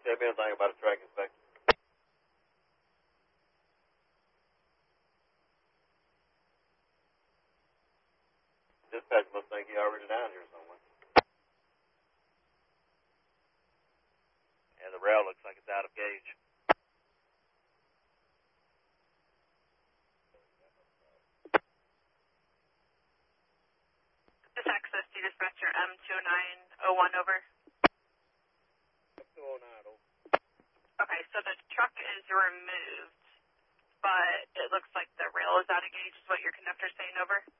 Say me anything about a track inspection. Dispatch must think you're already down here somewhere. Yeah, the rail looks like it's out of gauge. This access to dispatcher M20901 over. M209 over. Okay, so the truck is removed, but it looks like the rail is out of gauge is what your conductor's saying over.